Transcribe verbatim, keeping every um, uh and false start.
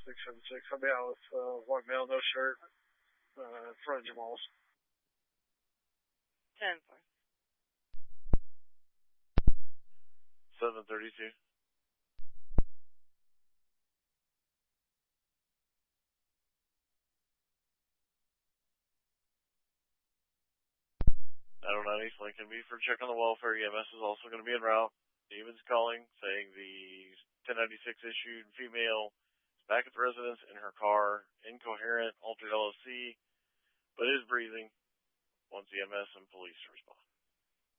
six seven six. I'll be out with uh, white male, no shirt, uh, in front of Jamal's. ten four. seven thirty-two. nine oh nine East Lincoln, be for check on the welfare. E M S is also going to be en route. David's calling, saying the ten ninety-six issued female is back at the residence in her car, incoherent, altered L O C, but is breathing. Once E M S and police respond.